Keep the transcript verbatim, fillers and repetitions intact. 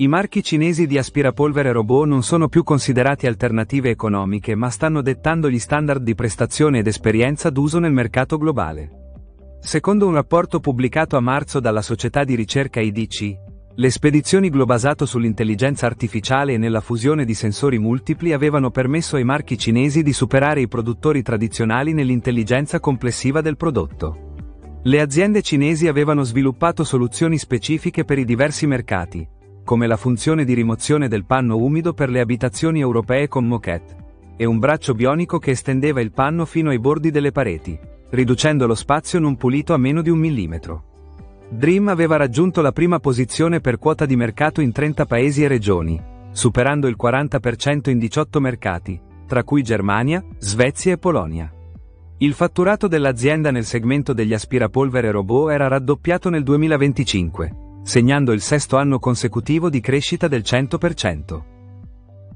I marchi cinesi di aspirapolvere robot non sono più considerati alternative economiche, ma stanno dettando gli standard di prestazione ed esperienza d'uso nel mercato globale. Secondo un rapporto pubblicato a marzo dalla società di ricerca I D C, le spedizioni Glo basato sull'intelligenza artificiale e nella fusione di sensori multipli avevano permesso ai marchi cinesi di superare i produttori tradizionali nell'intelligenza complessiva del prodotto. Le aziende cinesi avevano sviluppato soluzioni specifiche per i diversi mercati, come la funzione di rimozione del panno umido per le abitazioni europee con moquette, e un braccio bionico che estendeva il panno fino ai bordi delle pareti, riducendo lo spazio non pulito a meno di un millimetro. Dream aveva raggiunto la prima posizione per quota di mercato in trenta paesi e regioni, superando il quaranta per cento in diciotto mercati, tra cui Germania, Svezia e Polonia. Il fatturato dell'azienda nel segmento degli aspirapolvere robot era raddoppiato nel duemilaventicinque, segnando il sesto anno consecutivo di crescita del cento per cento.